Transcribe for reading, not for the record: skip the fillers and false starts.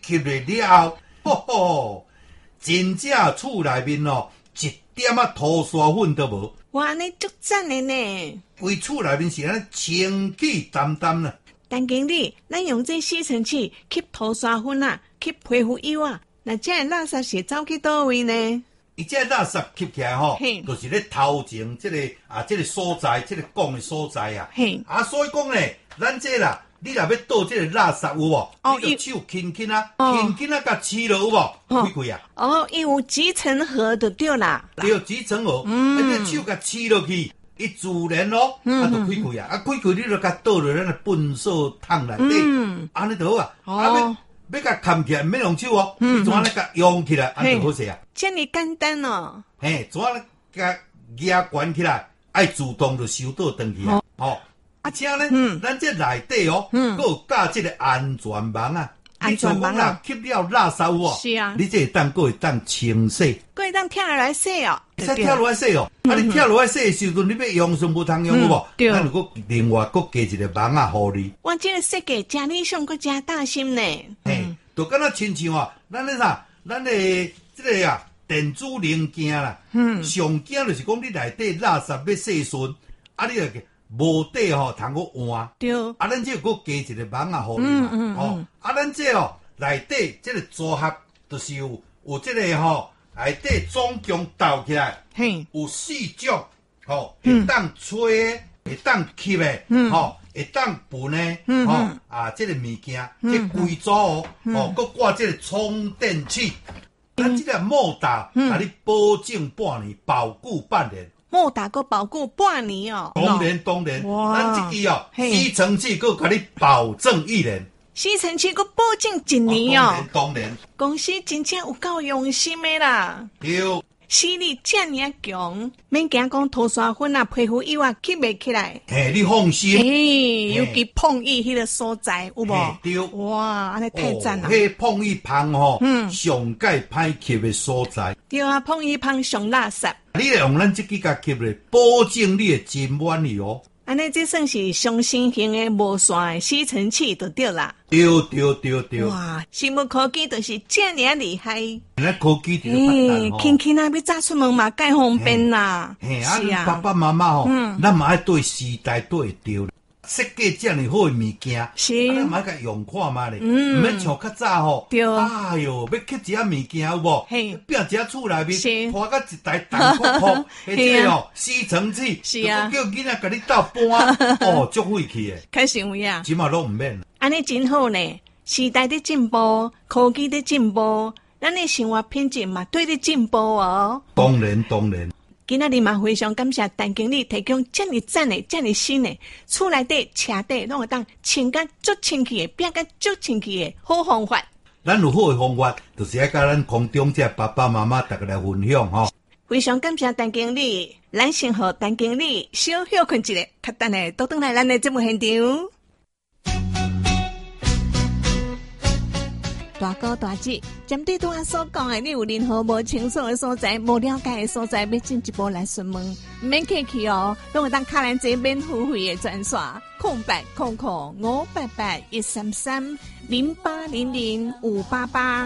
吸了了后，吼，真正厝内面哦，一点仔涂刷粉都无。 哇，你足赞的呢！ 规厝内面是安尼清气淡淡啦。 陈经理，咱用这吸尘器吸涂刷粉啊，吸皮肤油啊，那这垃圾是走去倒位呢？ 伊这垃圾吸起来吼， 嘿就是咧头前这个所在，这个讲的所在啊。 嘿， 所以讲咧，咱这啦，你若要倒这个垃圾有无？你就手轻轻啊，轻轻啊，甲黐落有无？开开啊！ 伊有集成盒就对啦。 对，集成盒，你手甲黐落去，伊自然咯，就开开啊！开开你就甲倒落咱个粪扫桶内底，安尼就好啊。要甲扛起来，免用手哦，你怎啊咧甲用起来，安就好势啊。 这么简单哦。 嘿，怎啊咧甲压悬起来，爱自动就收倒转去啊。而且咧，咱这内底哦，佫有加这个安全网啊。安全网啦，吸了垃圾有哦。 是啊。 你这当佫会当清洗， 佫会当跳来洗哦。 使跳落来洗哦。你跳落来洗的时阵，你要用上无通用有无？咱如果另外佫加一个网啊，互你。 我这个设计真理想，佫真大心呢。 就敢若亲像啊，咱咧啥，咱的这个啊电子零件啦，上惊就是讲你内底垃圾要洗顺，你就无底吼通个换。 对。 咱这佫加一个网啊，互你嘛。咱这内底这个组合就是有这个内底总共斗起来，有4种，会当吹的，会当吸的，会当分的，这个物件，这规组佫挂这个充电器，咱这个莫达，甲你保证半年，保固半年。 莫达佫保固半年哦。 当然，咱这支吸尘器佫甲你保证1年。 吸尘器佫保证1年哦。 当然。 公司真正有够用心的啦。 对。 视力这么强，免惊讲涂刷粉啊、皮肤油啊吸袂起来。 你放心。 尤其碰意迄个所在有无？ 对。 哇，安尼太赞啦！ 碰意芳上界歹吸的所在。 对啊，碰意芳上垃圾。 你用咱这几甲吸咧，保证你的真满意哦。 安尼这算是上新型的无线的吸尘器就对啦。 对。 哇，生物科技就是这么厉害。 那科技就发达哦。 轻轻啊，要早出门嘛，介方便啦。 是啊。爸爸妈妈咱嘛爱对时代对着。设计这么好的物件，咱嘛甲用看嘛咧，唔免像较早对。哎哟，要吸一下物件有无？变一下厝内面，拖到一台重酷酷，这个吸尘器，是啊，叫囡仔甲你斗搬，足费气的。开想有啊，即嘛拢唔免。 安尼真好呢，时代的进步，科技的进步，咱的生活品质嘛对的进步哦。 当然。 今仔日嘛非常感谢陈经理提供这么赞的、这么新的厝内底、车底拢会当清甲足清气的、变甲足清气的好方法。 咱有好的方法，就是要甲咱空中这爸爸妈妈大家来分享吼。 非常感谢陈经理，咱先和陈经理小休困一下，较等下倒转来咱的节目现场。大哥大姐，针对拄仔所讲的，你有任何无清楚的所在、无了解的所在，要进一步来询问，唔免客气哦，拢会当卡咱这免付费的专线，08005881330800005888。